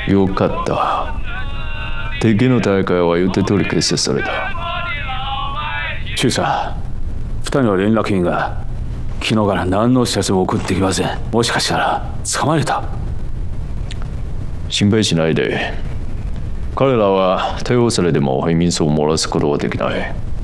よかった。敵の大会は言った通り結成された。 中佐、二人の連絡員が昨日から何の知らせも送ってきません。もしかしたら捕まえた。 心配しないで。彼らは逮捕されても秘密を漏らすことはできない。